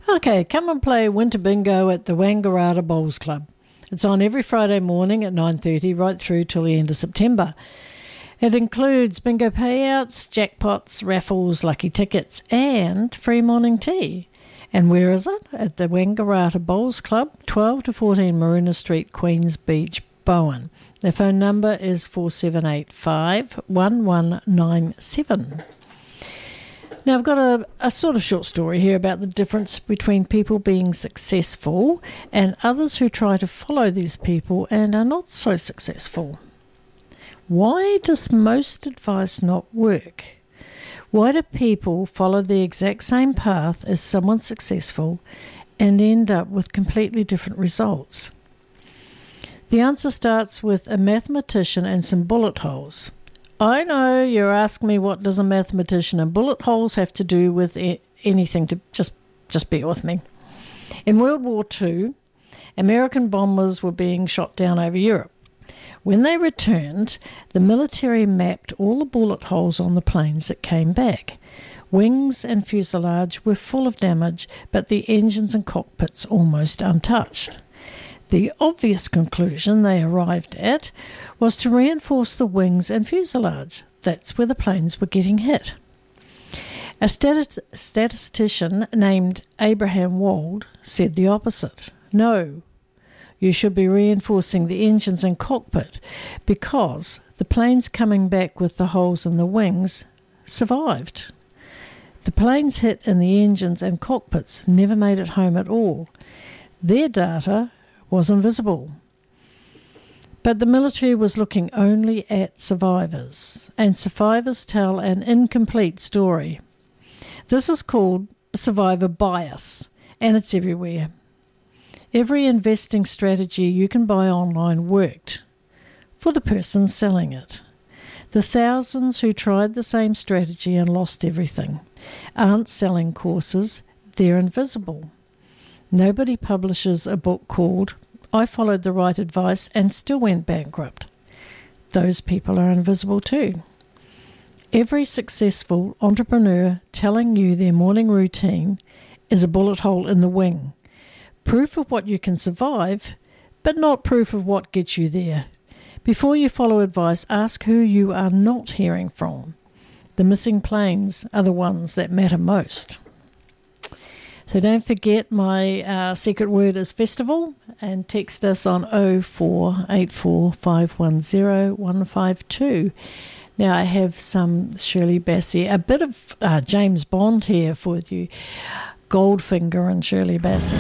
Okay, come and play Winter Bingo at the Wangaratta Bowls Club. It's on every Friday morning at 9:30 right through till the end of September. It includes bingo payouts, jackpots, raffles, lucky tickets and free morning tea. And where is it? At the Wangaratta Bowls Club, 12 to 14 Maruna Street, Queens Beach, Bowen. Their phone number is 4785 1197. Now, I've got a sort of short story here about the difference between people being successful and others who try to follow these people and are not so successful. Why does most advice not work? Why do people follow the exact same path as someone successful and end up with completely different results? The answer starts with a mathematician and some bullet holes. I know you're asking me, what does a mathematician and bullet holes have to do with anything? To just bear with me. In World War II, American bombers were being shot down over Europe. When they returned, the military mapped all the bullet holes on the planes that came back. Wings and fuselage were full of damage, but the engines and cockpits almost untouched. The obvious conclusion they arrived at was to reinforce the wings and fuselage. That's where the planes were getting hit. A statistician named Abraham Wald said the opposite. No, you should be reinforcing the engines and cockpit because the planes coming back with the holes in the wings survived. The planes hit in the engines and cockpits never made it home at all. Their data was invisible. But the military was looking only at survivors, and survivors tell an incomplete story. This is called survivor bias, and it's everywhere. Every investing strategy you can buy online worked for the person selling it. The thousands who tried the same strategy and lost everything aren't selling courses, they're invisible. Nobody publishes a book called I Followed the Right Advice and Still Went Bankrupt. Those people are invisible too. Every successful entrepreneur telling you their morning routine is a bullet hole in the wing. Proof of what you can survive, but not proof of what gets you there. Before you follow advice, ask who you are not hearing from. The missing planes are the ones that matter most. So don't forget, my secret word is festival, and text us on 0484 510 152. Now I have some Shirley Bassey, a bit of James Bond here for you. Goldfinger and Shirley Bassey.